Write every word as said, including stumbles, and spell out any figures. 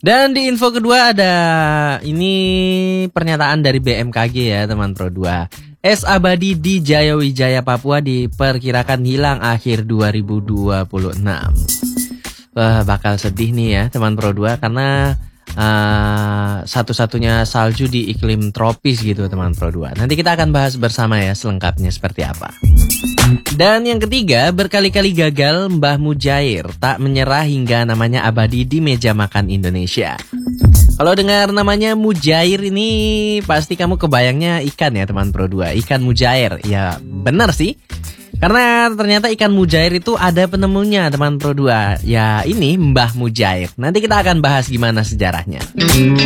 Dan di info kedua ada ini pernyataan dari B M K G ya teman Pro dua. Es abadi di Jayawijaya Papua diperkirakan hilang akhir dua ribu dua puluh enam. Wah, bakal sedih nih ya teman Pro dua karena uh, satu-satunya salju di iklim tropis gitu teman Pro dua. Nanti kita akan bahas bersama ya selengkapnya seperti apa. Dan yang ketiga, berkali-kali gagal Mbah Mujair tak menyerah hingga namanya abadi di meja makan Indonesia. Kalau dengar namanya Mujair ini pasti kamu kebayangnya ikan ya teman Pro dua, ikan mujair. Ya benar sih, karena ternyata ikan mujair itu ada penemunya teman Pro dua. Ya ini Mbah Mujair. Nanti kita akan bahas gimana sejarahnya.